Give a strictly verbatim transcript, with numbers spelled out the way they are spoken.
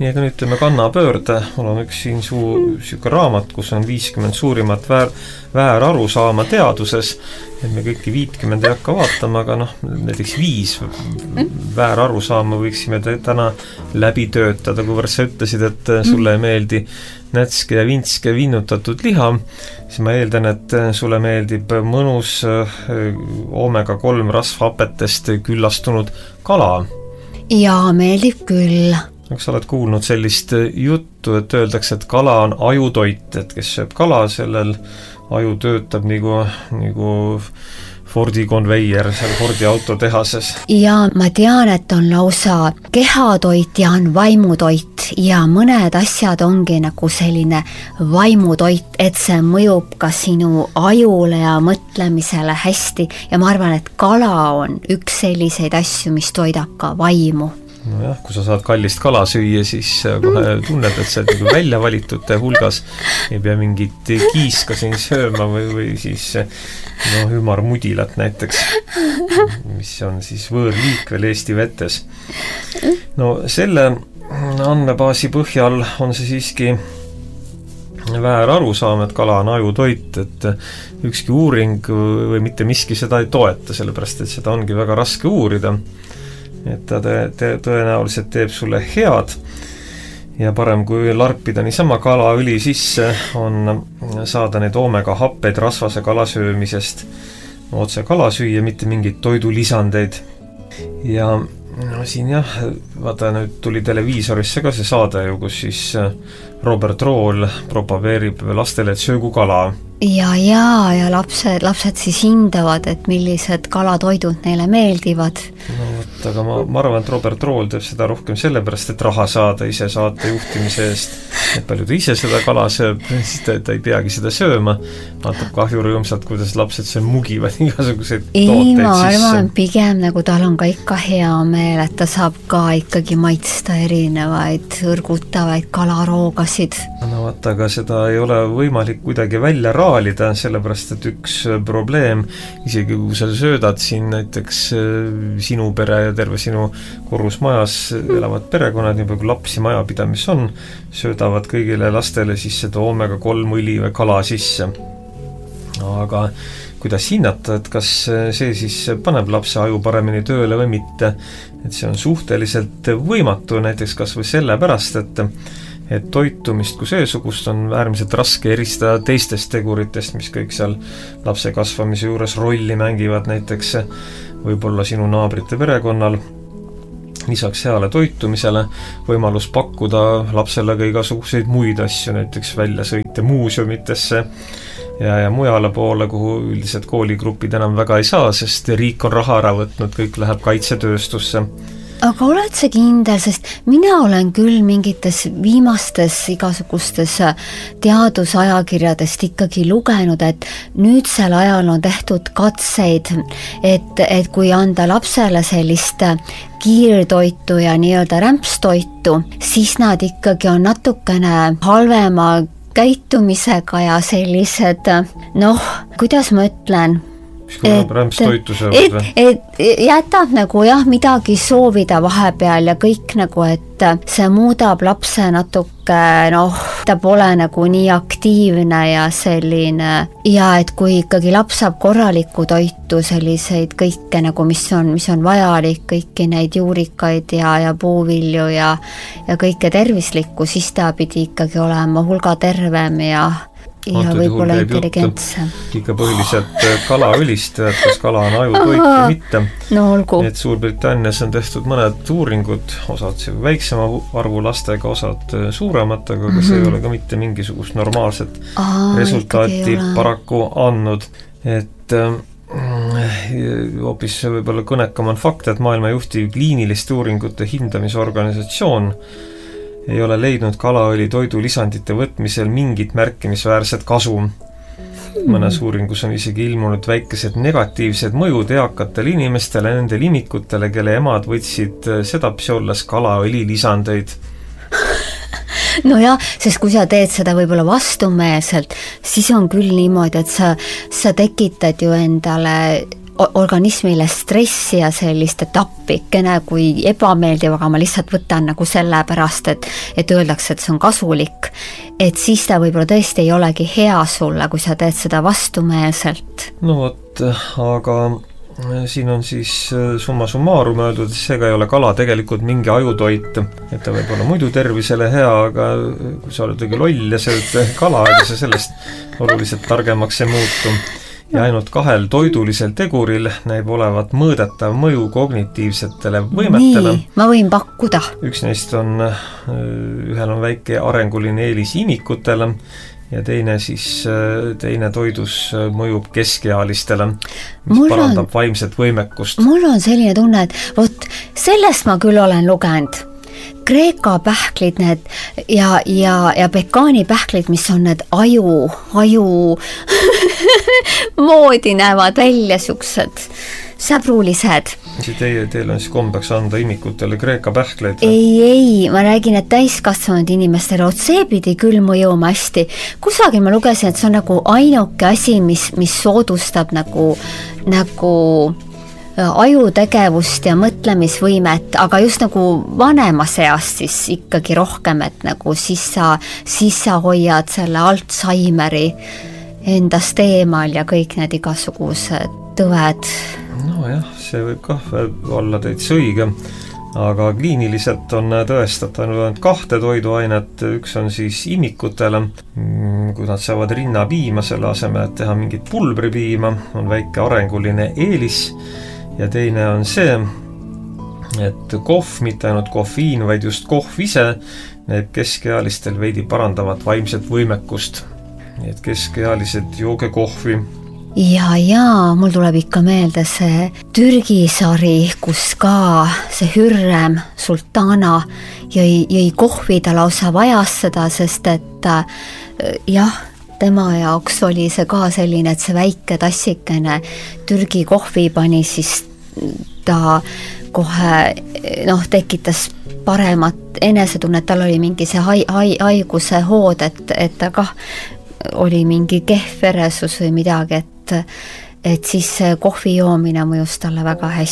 nii, aga nüüd teeme kannapöörde. Mul on üks siin suu süke raamat, kus on viiskümmend suurimat väär, väärarusaama teaduses. Et me kõiki viitkümmend ei hakka vaatama, aga noh, näiteks viis väärarusaama võiksime täna läbi töötada, kuivõrd sa ütlesid, et sulle ei meeldi nätske ja vintske vinnutatud liha, siis ma eeldan, et sulle meeldib mõnus omega kolm rasvhapetest küllastunud kala. Jaa, meeldib küll. Kas sa oled kuulnud sellist juttu, et öeldakse, et kala on ajutoit, et kes sööb kala, sellel aju töötab nagu, nagu Fordi konveier seal Fordi autotehases. Ja ma tean, et on lausa kehatoit ja on vaimutoit ja mõned asjad ongi nagu selline vaimutoit, et see mõjub ka sinu ajule ja mõtlemisele hästi ja ma arvan, et kala on üks selliseid asju, mis toidab ka vaimu. Nojah, kui sa saad kallist kala süüa, siis kohe tunned, et sa oled nagu välja valitute hulgas, ei pea mingit kiiska siin sööma või, või siis no, ümarmudilat näiteks, mis on siis võõrliik veel Eesti vetes. No selle andmebaasi põhjal on see siiski väär arusaam, et kala on ajutoit, et ükski uuring või mitte miski seda ei toeta, sellepärast et seda ongi väga raske uurida. Et ta te, te, tõenäoliselt teeb sulle head ja parem kui larpida niisama kalaõli sisse on saada neid omega happeid rasvase kalasöömisest otse kala süüa, mitte mingeid toidulisandeid. Ja no siin jah, vaata nüüd tuli televiisorisse ka see saade ju, kus siis Robert Rool propageerib lastele, et söögu kala. Ja, ja, ja lapsed, lapsed siis hindavad, et millised kalatoidud neile meeldivad. No võt, aga ma, ma arvan, et Robert Rool teeb seda rohkem sellepärast, et raha saada ise saate juhtimise eest. Et palju ta ise seda kala sööb, siis ta, ta ei peagi seda sööma. Vaatab kahju rõõmsalt, kuidas lapsed seal mugivad igasuguseid ei, tooteid ma sisse. arvan, pigem nagu tal on ka ikka hea meel, et ta saab ka ikkagi maitsta erinevaid õrgutavaid kalaroogasid. No vaata, aga seda ei ole võimalik kuidagi välja raalida, sellepärast, et üks probleem, isegi kui sa söödad siin näiteks sinu pere ja terve sinu korrusmajas elavad perekonnad, nii palju lapsi majapidamis on, söödavad kõigile lastele siis seda omega kolm õli või kala sisse. Aga kuidas hinnata, et kas see siis paneb lapse aju paremini tööle või mitte, et see on suhteliselt võimatu, näiteks kas või sellepärast, et et toitumist kui seesugust on äärmiselt raske eristada teistest teguritest, mis kõik seal lapse kasvamise juures rolli mängivad, näiteks võib-olla sinu naabrite perekonnal lisaks heale toitumisele võimalus pakkuda lapsele ka igasuguseid muid asju, näiteks väljasõite muuseumitesse ja, ja mujale poole, kuhu üldiselt kooligrupid enam väga ei saa, sest riik on raha ära võtnud, kõik läheb kaitsetööstusse. Aga oled sa kindel, sest mina olen küll mingites viimastes igasugustes teadusajakirjadest ikkagi lugenud, et nüüdsel ajal on tehtud katseid, et, et kui anda lapsele sellist kiirtoitu ja nii-öelda rämpstoitu, siis nad ikkagi on natukene halvema käitumisega ja sellised, noh, kuidas ma ütlen, Et, et, et jätab nagu jah midagi soovida vahepeal ja kõik nagu, et see muudab lapse natuke, noh, ta pole nagu nii aktiivne ja selline ja et kui ikkagi laps saab korralikku toitu, selliseid kõike nagu, mis on, mis on vajalik, kõiki neid juurikaid ja, ja puuvilju ja, ja kõike tervislikku, siis ta pidi ikkagi olema hulga tervem ja ja võib-olla intelligentsem. Ikka põhiliselt kalaõlist, et kas kala on ajutoit või mitte. No olgu. Et Suurbritannias on tehtud mõned uuringud, osad väiksema arvu lastega, osad suuremat, aga mm-hmm. see ei ole ka mitte mingisugust normaalset Aa, resultaati paraku andnud. Et hoopis võib-olla kõnekam on fakt, et maailma juhtiv kliiniliste uuringute hindamisorganisatsioon ei ole leidnud kalaõli toidulisandite võtmisel mingit märkimisväärset kasu. Mõnes uuringus on isegi ilmunud väikesed negatiivsed mõjud eakatele inimestele, nende limikutele, kelle emad võtsid sedapsi olles kalaõli lisandeid. No jah, sest kui sa teed seda võib-olla vastumeelselt, siis on küll niimoodi, et sa, sa tekitad ju endale organismile stressi ja sellist etappikene kui ebameeldiv, aga ma lihtsalt võtan nagu selle pärast, et, et öeldakse, et see on kasulik, et siis ta võib-olla tõesti ei olegi hea sulle, kui sa teed seda vastumeelselt. No vot, aga siin on siis summa summarum öeldud, et seega ei ole kala tegelikult mingi ajutoit, et ta võib olla muidu tervisele hea, aga kui sa oled õige loll ja sööd kala, ega sa sellest oluliselt targemaks ei muutu. Ja ainult kahel toidulisel teguril näib olevat mõõdetav mõju kognitiivsetele võimetele. Nii, ma võin pakkuda. Üks neist on, ühel on väike arenguline eelis imikutele ja teine siis, teine toidus mõjub keskealistele, mis mul parandab on, vaimset võimekust. Mul on selline tunne, et vot sellest ma küll olen lugenud. Kreeka pähklid need ja, ja, ja pekaani pähklid, mis on need aju, aju moodi näevad välja siuksed säbrulised. Teie, teil on siis kombeks anda imikutele Kreeka pähkleid? Ei, ei, ma räägin, et täiskasvanud inimestele otse pidi küll mõjuma hästi. Kusagil ma lugesin, et see on nagu ainuke asi, mis, mis soodustab nagu, nagu ajutegevust ja mõtlemisvõimet, aga just nagu vanemas east siis ikkagi rohkem, et nagu siis sa, siis sa hoiad selle Alzheimeri endast eemal ja kõik need igasugused tõved. No jah, see võib kah olla täitsa õige, aga kliiniliselt on tõestatud ainult kahte toiduainet, üks on siis imikutele, kui nad saavad rinnapiima selle asemel, et teha mingit pulbripiima, on väike arenguline eelis. Ja teine on see, et kohv, mitte ainult kofeiin, vaid just kohv ise näib keskealistel veidi parandavat vaimset võimekust. Nii et keskealised jooge kohvi. Ja, ja, mul tuleb ikka meelde see Türgi sari, kus ka see Hürrem Sultana jõi, jõi kohvi, ta lausa vajas seda, sest et jah, tema jaoks oli see ka selline, et see väike tassikene Türgi kohvi pani, siis ta kohe noh, tekitas paremat enesetunnet, tal oli mingi see hai, hai, haiguse hood, et, et ta kah oli mingi kehv veresus või midagi, et, et siis kohvi joomine mõjus talle väga hästi.